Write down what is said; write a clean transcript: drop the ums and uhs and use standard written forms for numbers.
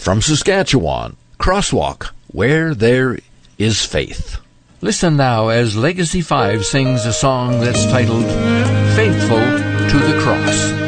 From Saskatchewan, Crosswalk, where there is faith. Listen now as Legacy 5 sings a song that's titled Faithful to the Cross.